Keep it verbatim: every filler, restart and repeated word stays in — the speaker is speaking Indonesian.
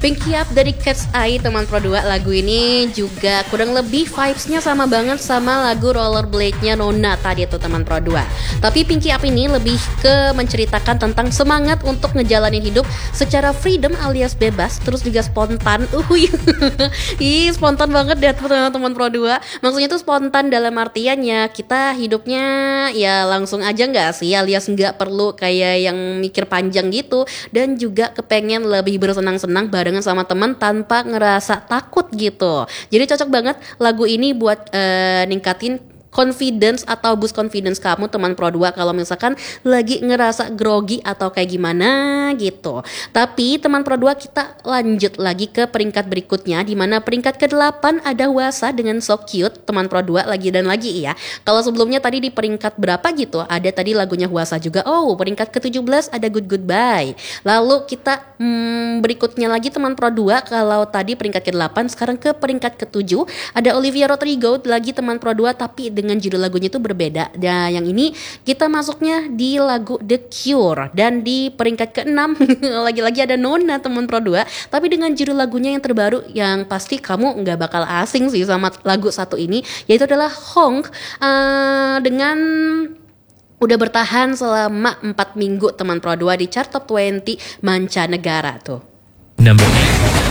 Pinky Up dari Cat's Eye teman Pro dua. Lagu ini juga kurang lebih vibes-nya sama banget sama lagu Rollerblade-nya Nona tadi tuh teman Pro dua. Tapi Pinky Up ini lebih ke menceritakan tentang semangat untuk ngejalanin hidup secara freedom alias bebas, terus juga spontan. Uhuy. Ih, spontan banget deh teman-teman Pro dua. Maksudnya tuh spontan dalam artiannya kita hidupnya ya langsung aja nggak sih, alias nggak perlu kayak yang mikir panjang gitu, dan juga kepengen lebih bersenang-senang barengan sama teman tanpa ngerasa takut gitu. Jadi cocok banget lagu ini buat uh, ningkatin confidence atau boost confidence kamu teman Pro dua kalau misalkan lagi ngerasa grogi atau kayak gimana gitu. Tapi teman Pro dua kita lanjut lagi ke peringkat berikutnya, di mana peringkat kedelapan ada Wasa dengan So Cute teman Pro dua lagi dan lagi ya. Kalau sebelumnya tadi di peringkat berapa gitu ada tadi lagunya Wasa juga. Oh, peringkat ketujuh belas ada Good Goodbye. Lalu kita hmm, berikutnya lagi teman Pro dua, kalau tadi peringkat kedelapan, sekarang ke peringkat ketujuh ada Olivia Rodrigo lagi teman Pro dua, tapi dengan judul lagunya itu berbeda. Dan yang ini kita masuknya di lagu The Cure, dan di peringkat keenam lagi-lagi ada Nona teman Pro dua, tapi dengan judul lagunya yang terbaru yang pasti kamu nggak bakal asing sih sama lagu satu ini, yaitu adalah Honk uh, dengan udah bertahan selama empat minggu teman Pro dua di chart top dua puluh mancanegara tuh. Number eight.